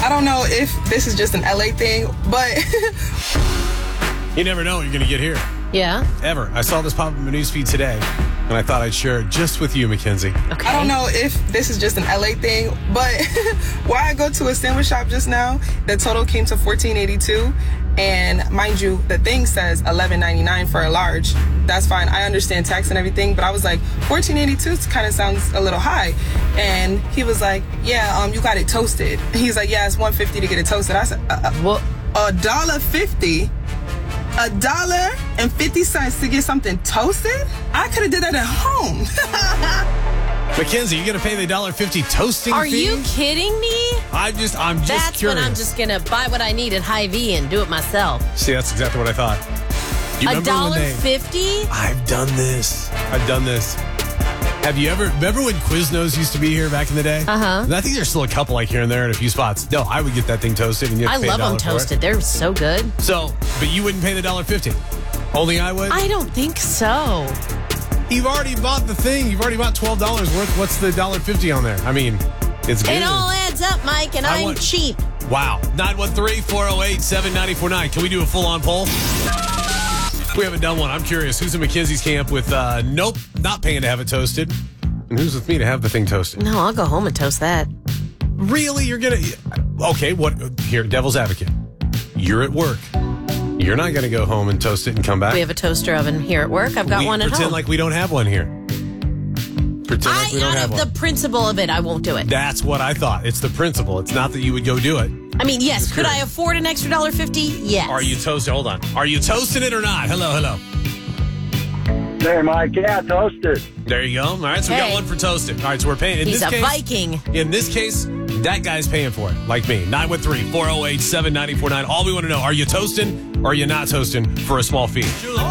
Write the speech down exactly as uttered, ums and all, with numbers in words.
I don't know if this is just an L A thing, but you never know what you're going to get here. Yeah. Ever. I saw this pop up in my newsfeed today, and I thought I'd share it just with you, Mackenzie. Okay. I don't know if this is just an L A thing, but while I go to a sandwich shop just now, the total came to fourteen eighty-two, and mind you, the thing says eleven ninety-nine for a large. That's fine. I understand tax and everything, but I was like, fourteen eighty-two kind of sounds a little high. And he was like, yeah, um, you got it toasted. He's like, yeah, it's one fifty to get it toasted. I said, uh, What? a dollar fifty. A dollar and fifty cents to get something toasted? I could have did that at home. Mackenzie, you going to pay the one dollar fifty toasting Are fee? you kidding me? I'm just, I'm just That's curious. when I'm just going to buy what I need at Hy-Vee and do it myself. See, that's exactly what I thought. You A remember when dollar they- fifty? I've done this. I've done this. Have you ever, remember when Quiznos used to be here back in the day? Uh-huh. And I think there's still a couple like here and there in a few spots. No, I would get that thing toasted. And you have I to pay a love them dollar for it. toasted. They're so good. So, but you wouldn't pay the one dollar fifty. Only I would? I don't think so. You've already bought the thing. You've already bought twelve dollars worth. What's the one dollar fifty on there? I mean, it's good. It all adds up, Mike, and I I'm want- cheap. Wow. nine one three, four oh eight, seven nine four nine. Can we do a full-on poll? We haven't done one. I'm curious. Who's in Mackenzie's camp with, uh, nope, not paying to have it toasted? And who's with me to have the thing toasted? No, I'll go home and toast that. Really? You're going to... Okay, what? Here, devil's advocate. You're at work. You're not going to go home and toast it and come back? We have a toaster oven here at work. I've got we one at pretend home. like we don't have one here. Pretend like we I, don't out have of one. the principle of it, I won't do it. That's what I thought. It's the principle. It's not that you would go do it. I mean, yes, Just could I curious. afford an extra one dollar fifty? Yes. Are you toasting? Hold on. Are you toasting it or not? Hello, hello. Hey, Mike, yeah, toasted. There you go. All right, so we got Hey. one for toasted. All right, so we're paying. In He's this a case, Viking. In this case, that guy's paying for it, like me. nine one three, four oh eight, seven nine four nine. All we want to know, are you toasting or are you not toasting for a small fee?